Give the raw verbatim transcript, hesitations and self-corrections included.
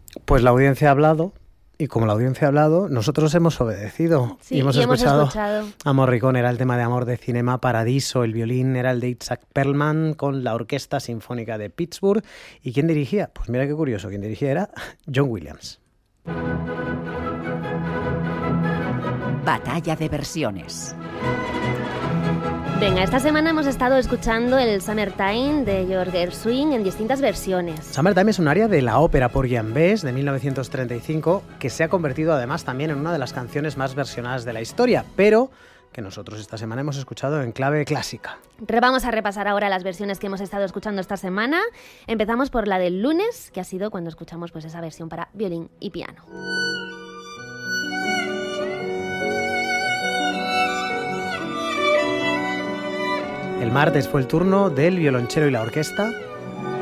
Pues la audiencia ha hablado, y como la audiencia ha hablado, nosotros hemos obedecido. Sí, y hemos, y hemos escuchado, escuchado a Morricone, era el tema de Amor de Cinema Paradiso, el violín era el de Itzhak Perlman con la Orquesta Sinfónica de Pittsburgh. ¿Y quién dirigía? Pues mira qué curioso, quien dirigía era John Williams. Batalla de versiones. Venga, esta semana hemos estado escuchando el Summertime de George Gershwin en distintas versiones. Summertime es un aria de la ópera Porgy and Bess de mil novecientos treinta y cinco que se ha convertido además también en una de las canciones más versionadas de la historia, pero que nosotros esta semana hemos escuchado en clave clásica. Vamos a repasar ahora las versiones que hemos estado escuchando esta semana. Empezamos por la del lunes, que ha sido cuando escuchamos pues esa versión para violín y piano. El martes fue el turno del violonchelo y la orquesta,